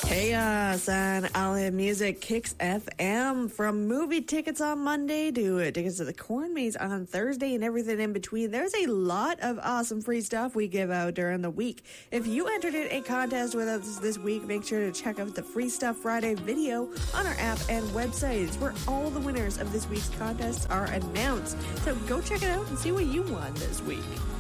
Chaos on All Hit Music Kicks FM. From movie tickets on Monday to tickets to the Corn Maze on Thursday and everything in between. There's a lot of awesome free stuff we give out during the week. If you entered in a contest with us this week, make sure to check out the Free Stuff Friday video on our app and websites where all the winners of this week's contests are announced. So go check it out and see what you won this week.